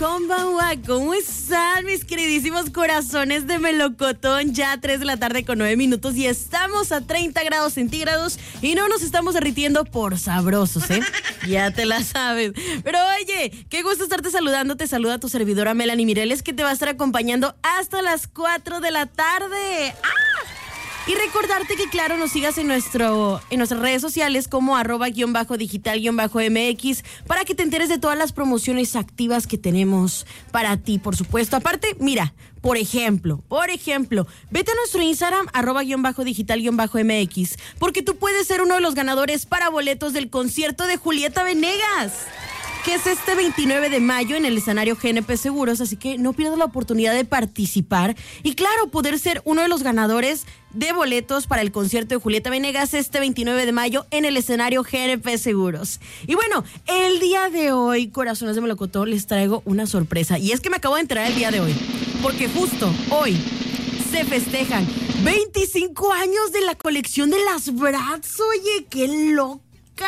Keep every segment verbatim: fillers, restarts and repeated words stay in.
konbanwa, ¿cómo están mis queridísimos corazones de melocotón? Ya tres de la tarde con nueve minutos y estamos a treinta grados centígrados y no nos estamos derritiendo por sabrosos, ¿eh? Ya te la sabes. Pero oye, qué gusto estarte saludando. Te saluda tu servidora Melanie Mireles, que te va a estar acompañando hasta las cuatro de la tarde. ¡Ah! Y recordarte que, claro, nos sigas en nuestro en nuestras redes sociales como arroba guión bajo digital guión bajo mx para que te enteres de todas las promociones activas que tenemos para ti, por supuesto. Aparte, mira, por ejemplo, por ejemplo, vete a nuestro Instagram, arroba guión bajo digital guión bajo mx, porque tú puedes ser uno de los ganadores para boletos del concierto de Julieta Venegas, que es este veintinueve de mayo en el escenario G N P Seguros, así que no pierdas la oportunidad de participar y, claro, poder ser uno de los ganadores de boletos para el concierto de Julieta Venegas este veintinueve de mayo en el escenario G N P Seguros. Y bueno, el día de hoy, corazones de melocotón, les traigo una sorpresa, y es que me acabo de enterar el día de hoy, porque justo hoy se festejan veinticinco años de la colección de las Bratz. Oye, qué locas.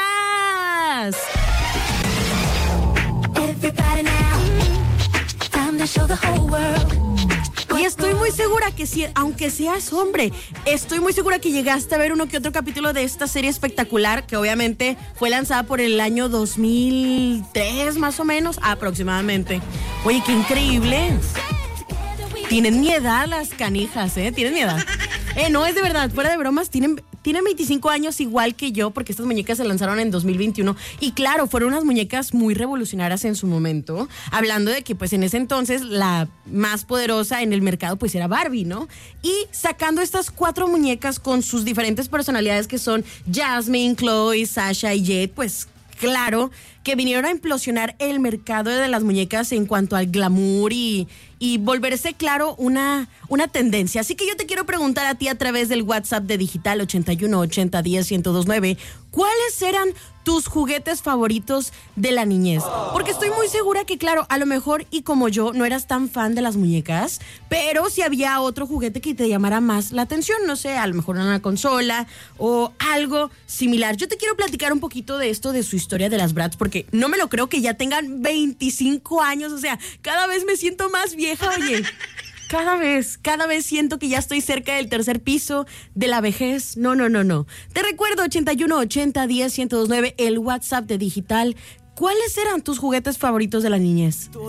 Y estoy muy segura que si, aunque seas hombre, estoy muy segura que llegaste a ver uno que otro capítulo de esta serie espectacular, que obviamente fue lanzada por el año dos mil tres, más o menos, aproximadamente. Oye, qué increíble. Tienen mi edad las canijas, ¿eh? Tienen mi edad. Eh, no, es de verdad, fuera de bromas, tienen... Tienen veinticinco años igual que yo, porque estas muñecas se lanzaron en dos mil veintiuno. Y claro, fueron unas muñecas muy revolucionarias en su momento. Hablando de que pues en ese entonces la más poderosa en el mercado pues era Barbie, ¿no? Y sacando estas cuatro muñecas con sus diferentes personalidades, que son Jasmine, Chloe, Sasha y Jade, pues claro que vinieron a implosionar el mercado de las muñecas en cuanto al glamour y, y volverse, claro, una, una tendencia. Así que yo te quiero preguntar a ti a través del WhatsApp de Digital ochenta y uno ochenta diez ciento veintinueve, ¿cuáles eran tus juguetes favoritos de la niñez? Porque estoy muy segura que, claro, a lo mejor y como yo no eras tan fan de las muñecas, pero si había otro juguete que te llamara más la atención, no sé, a lo mejor una consola o algo similar. Yo te quiero platicar un poquito de esto, de su historia de las Bratz, porque no me lo creo que ya tengan veinticinco años, o sea, cada vez me siento más vieja, oye. Cada vez, cada vez siento que ya estoy cerca del tercer piso de la vejez. No, no, no, no. Te recuerdo, ochenta y uno ochenta diez ciento veintinueve, el WhatsApp de Digital. ¿Cuáles eran tus juguetes favoritos de la niñez?